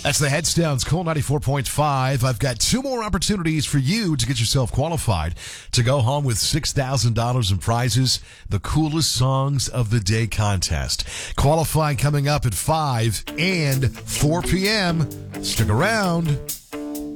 That's the Headstones, Cool 94.5. I've got two more opportunities for you to get yourself qualified to go home with $6,000 in prizes. The Coolest Songs of the Day contest. Qualifying coming up at 5 and 4 p.m. Stick around.